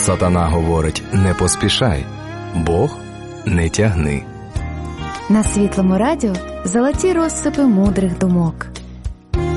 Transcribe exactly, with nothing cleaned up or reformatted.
Сатана говорить: не поспішай, Бог не тягни. На Світлому радіо золоті розсипи мудрих думок.